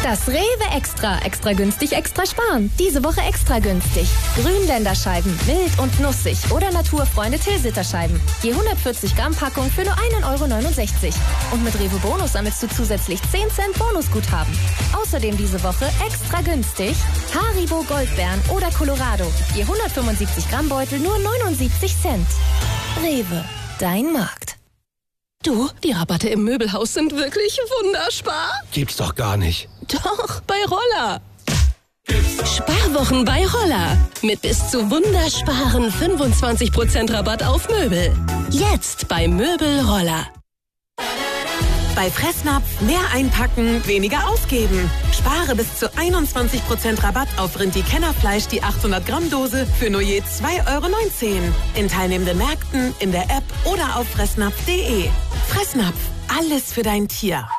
Das Rewe Extra. Extra günstig, extra sparen. Diese Woche extra günstig. Grünländerscheiben, wild und nussig oder Naturfreunde Tilsiterscheiben. Je 140 Gramm Packung für nur 1,69 €. Und mit Rewe Bonus sammelst du zusätzlich 10 Cent Bonusguthaben. Außerdem diese Woche extra günstig Haribo Goldbeeren oder Colorado. Je 175 Gramm Beutel nur 79 Cent. Rewe, dein Markt. Du, die Rabatte im Möbelhaus sind wirklich wunderspar. Gibt's doch gar nicht. Doch, bei Roller. Sparwochen bei Roller. Mit bis zu wundersparen 25% Rabatt auf Möbel. Jetzt bei Möbel Roller. Bei Fressnapf mehr einpacken, weniger ausgeben. Spare bis zu 21% Rabatt auf Rindi-Kennerfleisch, die 800 Gramm Dose für nur je 2,19 € in teilnehmenden Märkten, in der App oder auf fressnapf.de. Fressnapf, alles für dein Tier.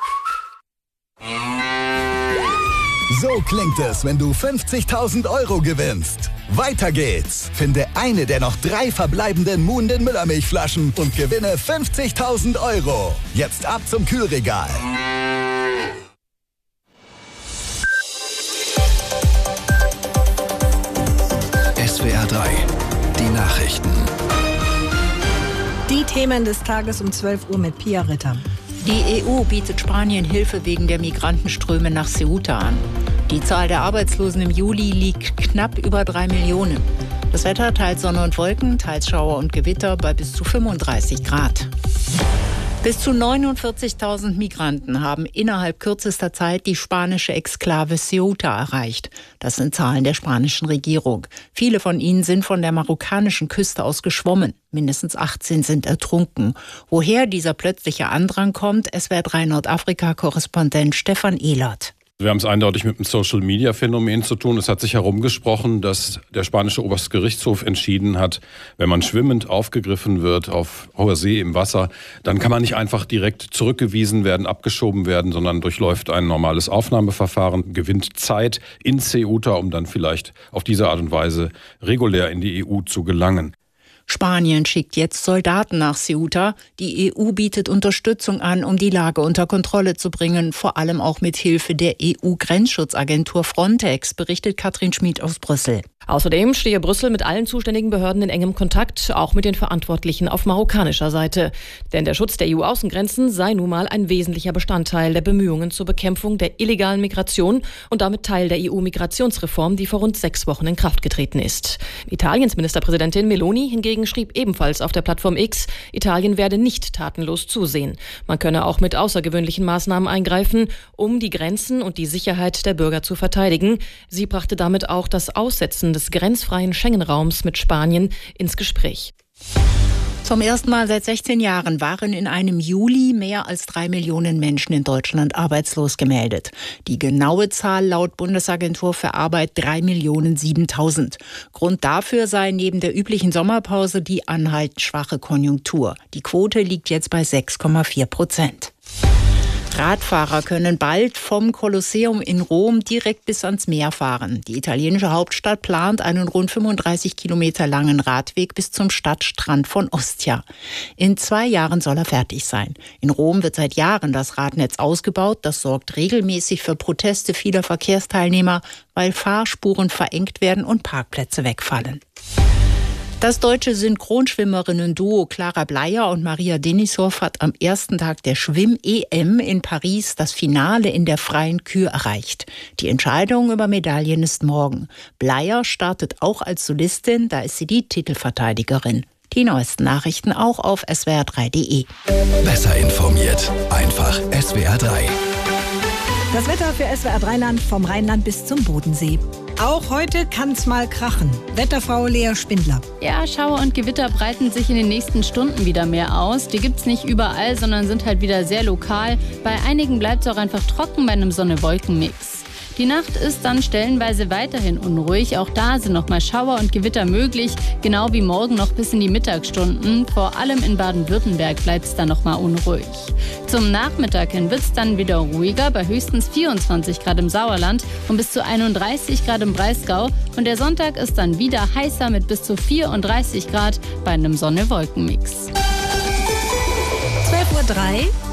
So klingt es, wenn du 50.000 € gewinnst. Weiter geht's. Finde eine der noch 3 verbleibenden Muhnden Müllermilchflaschen und gewinne 50.000 €. Jetzt ab zum Kühlregal. SWR 3, die Nachrichten. Die Themen des Tages um 12 Uhr mit Pia Ritter. Die EU bietet Spanien Hilfe wegen der Migrantenströme nach Ceuta an. Die Zahl der Arbeitslosen im Juli liegt knapp über 3 Millionen. Das Wetter teils Sonne und Wolken, teils Schauer und Gewitter bei bis zu 35 Grad. Bis zu 49.000 Migranten haben innerhalb kürzester Zeit die spanische Exklave Ceuta erreicht. Das sind Zahlen der spanischen Regierung. Viele von ihnen sind von der marokkanischen Küste aus geschwommen. Mindestens 18 sind ertrunken. Woher dieser plötzliche Andrang kommt, SWR 3 Nordafrika-Korrespondent Stefan Ehlert. Wir haben es eindeutig mit einem Social-Media-Phänomen zu tun. Es hat sich herumgesprochen, dass der spanische Oberstgerichtshof entschieden hat, wenn man schwimmend aufgegriffen wird auf hoher See im Wasser, dann kann man nicht einfach direkt zurückgewiesen werden, abgeschoben werden, sondern durchläuft ein normales Aufnahmeverfahren, gewinnt Zeit in Ceuta, um dann vielleicht auf diese Art und Weise regulär in die EU zu gelangen. Spanien schickt jetzt Soldaten nach Ceuta. Die EU bietet Unterstützung an, um die Lage unter Kontrolle zu bringen, vor allem auch mit Hilfe der EU-Grenzschutzagentur Frontex, berichtet Katrin Schmid aus Brüssel. Außerdem stehe Brüssel mit allen zuständigen Behörden in engem Kontakt, auch mit den Verantwortlichen auf marokkanischer Seite. Denn der Schutz der EU-Außengrenzen sei nun mal ein wesentlicher Bestandteil der Bemühungen zur Bekämpfung der illegalen Migration und damit Teil der EU-Migrationsreform, die vor rund 6 Wochen in Kraft getreten ist. Italiens Ministerpräsidentin Meloni hingegen schrieb ebenfalls auf der Plattform X, Italien werde nicht tatenlos zusehen. Man könne auch mit außergewöhnlichen Maßnahmen eingreifen, um die Grenzen und die Sicherheit der Bürger zu verteidigen. Sie brachte damit auch das Aussetzen des grenzfreien Schengen-Raums mit Spanien ins Gespräch. Zum ersten Mal seit 16 Jahren waren in einem Juli mehr als 3 Millionen Menschen in Deutschland arbeitslos gemeldet. Die genaue Zahl laut Bundesagentur für Arbeit 3.007.000. Grund dafür sei neben der üblichen Sommerpause die anhaltend schwache Konjunktur. Die Quote liegt jetzt bei 6,4%. Radfahrer können bald vom Kolosseum in Rom direkt bis ans Meer fahren. Die italienische Hauptstadt plant einen rund 35 Kilometer langen Radweg bis zum Stadtstrand von Ostia. In 2 Jahren soll er fertig sein. In Rom wird seit Jahren das Radnetz ausgebaut. Das sorgt regelmäßig für Proteste vieler Verkehrsteilnehmer, weil Fahrspuren verengt werden und Parkplätze wegfallen. Das deutsche Synchronschwimmerinnen-Duo Clara Bleyer und Maria Denisov hat am ersten Tag der Schwimm-EM in Paris das Finale in der freien Kür erreicht. Die Entscheidung über Medaillen ist morgen. Bleyer startet auch als Solistin, da ist sie die Titelverteidigerin. Die neuesten Nachrichten auch auf swr3.de. Besser informiert, einfach SWR 3. Das Wetter für SWR 3 Land vom Rheinland bis zum Bodensee. Auch heute kann's mal krachen. Wetterfrau Lea Spindler. Ja, Schauer und Gewitter breiten sich in den nächsten Stunden wieder mehr aus. Die gibt's nicht überall, sondern sind halt wieder sehr lokal. Bei einigen bleibt's auch einfach trocken bei einem Sonne-Wolken-Mix. Die Nacht ist dann stellenweise weiterhin unruhig. Auch da sind noch mal Schauer und Gewitter möglich, genau wie morgen noch bis in die Mittagsstunden. Vor allem in Baden-Württemberg bleibt es dann noch mal unruhig. Zum Nachmittag hin wird es dann wieder ruhiger, bei höchstens 24 Grad im Sauerland und bis zu 31 Grad im Breisgau. Und der Sonntag ist dann wieder heißer mit bis zu 34 Grad bei einem Sonne-Wolken-Mix. 12:03 Uhr.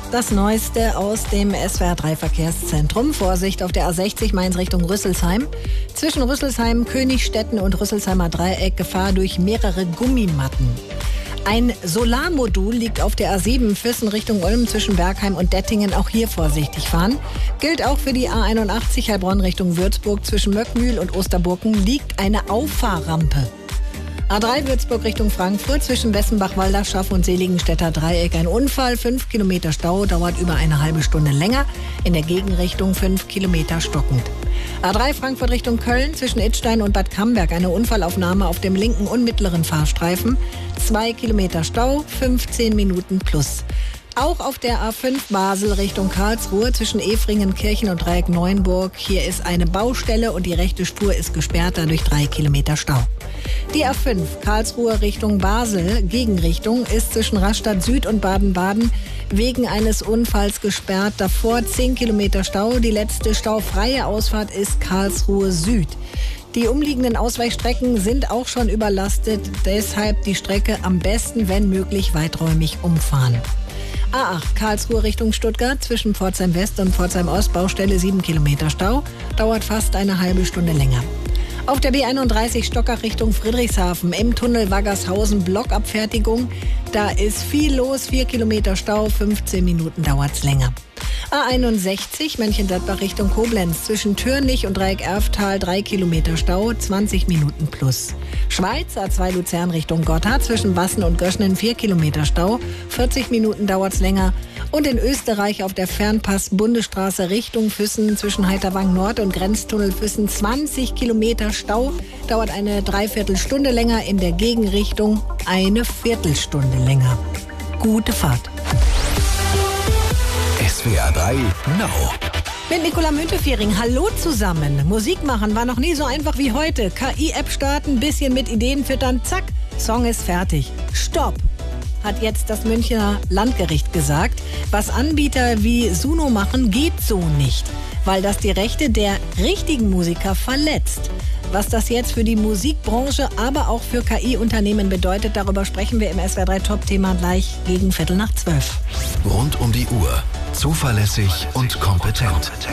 Das Neueste aus dem SWR3 Verkehrszentrum. Vorsicht auf der A60 Mainz Richtung Rüsselsheim. Zwischen Rüsselsheim, Königstetten und Rüsselsheimer Dreieck Gefahr durch mehrere Gummimatten. Ein Solarmodul liegt auf der A7 Füssen Richtung Ulm zwischen Bergheim und Dettingen. Auch hier vorsichtig fahren. Gilt auch für die A81 Heilbronn Richtung Würzburg. Zwischen Möckmühl und Osterburken liegt eine Auffahrrampe. A3 Würzburg Richtung Frankfurt zwischen Wessenbach-Walderschaff und Seligenstädter Dreieck. Ein Unfall, 5 Kilometer Stau, dauert über eine halbe Stunde länger. In der Gegenrichtung 5 Kilometer stockend. A3 Frankfurt Richtung Köln zwischen Idstein und Bad Camberg. Eine Unfallaufnahme auf dem linken und mittleren Fahrstreifen. 2 Kilometer Stau, 15 Minuten plus. Auch auf der A5 Basel Richtung Karlsruhe zwischen Efringen, Kirchen und Dreieck Neuenburg. Hier ist eine Baustelle und die rechte Spur ist gesperrt, dadurch 3 Kilometer Stau. Die A5 Karlsruhe Richtung Basel, Gegenrichtung, ist zwischen Rastatt Süd und Baden-Baden wegen eines Unfalls gesperrt. Davor 10 Kilometer Stau. Die letzte staufreie Ausfahrt ist Karlsruhe Süd. Die umliegenden Ausweichstrecken sind auch schon überlastet. Deshalb die Strecke am besten, wenn möglich, weiträumig umfahren. A8 Karlsruhe Richtung Stuttgart zwischen Pforzheim West und Pforzheim Ost, Baustelle 7 Kilometer Stau, dauert fast eine halbe Stunde länger. Auf der B31 Stockach Richtung Friedrichshafen im Tunnel Waggershausen Blockabfertigung, da ist viel los, 4 Kilometer Stau, 15 Minuten dauert's länger. A61 Mönchengladbach Richtung Koblenz zwischen Türnich und Dreieck Erftal 3 Kilometer Stau, 20 Minuten plus. Schweiz A2 Luzern Richtung Gotthard zwischen Bassen und Göschnen 4 Kilometer Stau, 40 Minuten dauert's länger. Und in Österreich auf der Fernpass-Bundesstraße Richtung Füssen zwischen Heiterwang Nord und Grenztunnel Füssen 20 Kilometer Stau, dauert eine Dreiviertelstunde länger, in der Gegenrichtung eine Viertelstunde länger. Gute Fahrt. SWR3 Now. Mit Nicola Müntefering. Hallo zusammen. Musik machen war noch nie so einfach wie heute. KI-App starten, bisschen mit Ideen füttern, zack, Song ist fertig. Stopp, hat jetzt das Münchner Landgericht gesagt. Was Anbieter wie Suno machen, geht so nicht, weil das die Rechte der richtigen Musiker verletzt. Was das jetzt für die Musikbranche, aber auch für KI-Unternehmen bedeutet, darüber sprechen wir im SWR3 Top-Thema gleich gegen 11:45. Rund um die Uhr. Zuverlässig und kompetent.